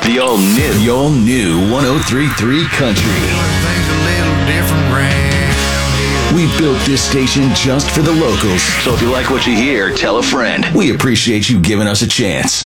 The all new 103.3 Country. Things a little different round. We built this station just for the locals. So if you like what you hear, tell a friend. We appreciate you giving us a chance.